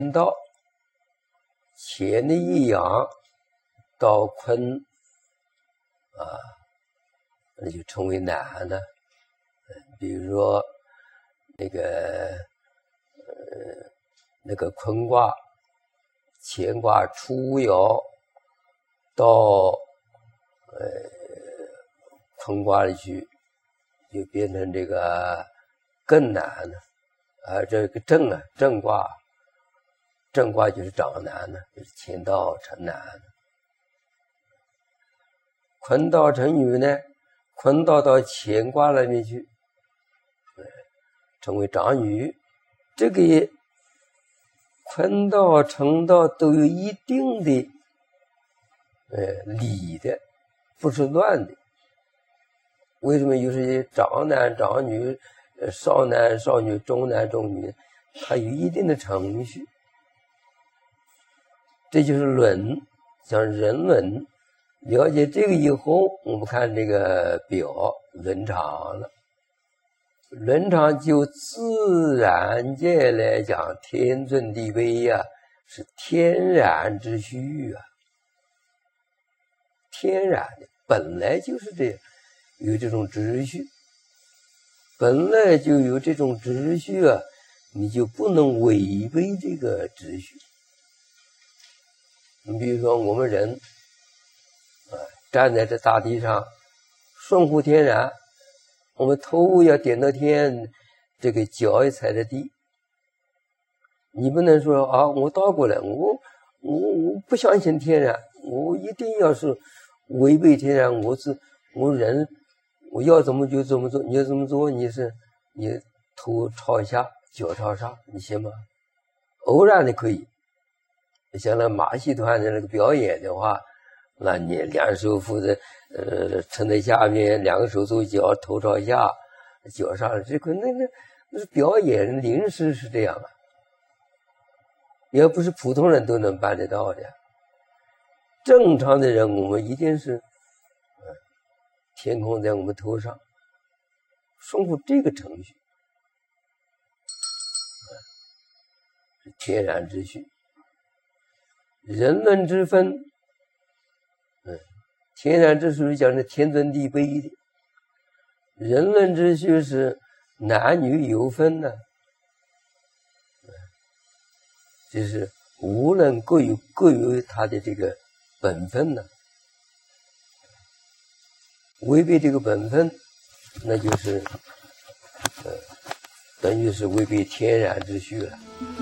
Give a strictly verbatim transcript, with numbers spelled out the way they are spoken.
到乾的一阳到坤啊，那就称为男呢。比如说那个呃那个坤卦，乾卦初爻到呃坤卦里去，就变成这个艮男了。啊，这个正啊，正卦，正卦就是长男呢，就是乾到成男。坤到成女呢，坤到到乾卦那边去，成为长女。这个坤到成到都有一定的呃理的，不是乱的。为什么有些长男长女、少男少女、中男中女，它有一定的程序？这就是论，像人伦。了解这个以后，我们看这个表伦常了。伦常就自然界来讲，天尊地卑呀、啊，是天然之序啊，天然的，本来就是这样，有这种秩序，本来就有这种秩序啊，你就不能违背这个秩序。你比如说我们人啊，站在这大地上，顺乎天然，我们头要点到天，这个脚也踩着地。你不能说啊，我倒过来，我我我不相信天然，我一定要是违背天然，我是我人，我要怎么就怎么做，你要怎么做，你是你头朝下，脚朝上，你信吗？偶然的可以。像那马戏团的那个表演的话，那你两手扶着，呃，撑在下面，两个手手脚，头朝下，脚上，这个那个那是表演，临时是这样啊。要不是普通人都能办得到的，正常的人，我们一定是，呃，天空在我们头上，顺乎这个程序，呃，是天然之序。人伦之分，嗯，天然之序讲的天尊地卑的，人伦之序是男女有分的，嗯，就是无论各有各有他的这个本分呢，违背这个本分，那就是，呃，等于是违背天然之序了。